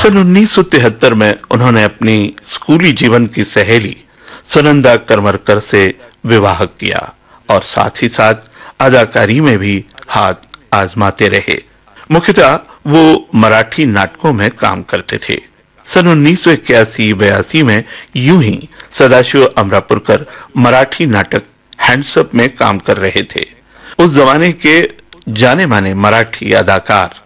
सन 1973 में उन्होंने अपनी स्कूली जीवन की सहेली सुनंदा करमरकर से विवाह किया और साथ ही साथ अदाकारी में भी हाथ आजमाते रहे। मुख्यतः वो मराठी नाटकों में काम करते थे। सन 1981-82 में यूं ही सदाशिव अमरापुरकर मराठी नाटक हैंड्स अप में काम कर रहे थे। उस जमाने के जाने माने मराठी अदाकार